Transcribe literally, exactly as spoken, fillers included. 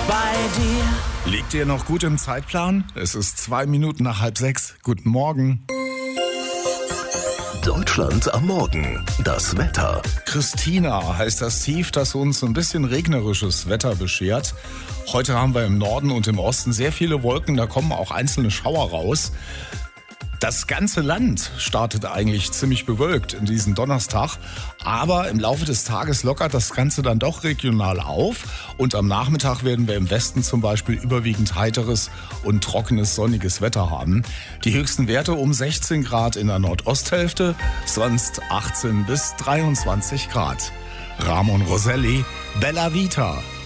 bei dir. Liegt ihr noch gut im Zeitplan? Es ist zwei Minuten nach halb sechs. Guten Morgen. Deutschland am Morgen. Das Wetter. Christina heißt das Tief, das uns ein bisschen regnerisches Wetter beschert. Heute haben wir im Norden und im Osten sehr viele Wolken, da kommen auch einzelne Schauer raus. Das ganze Land startet eigentlich ziemlich bewölkt in diesen Donnerstag, aber im Laufe des Tages lockert das Ganze dann doch regional auf und am Nachmittag werden wir im Westen zum Beispiel überwiegend heiteres und trockenes, sonniges Wetter haben. Die höchsten Werte um sechzehn Grad in der Nordosthälfte, sonst achtzehn bis dreiundzwanzig Grad. Ramon Roselli, Bella Vita.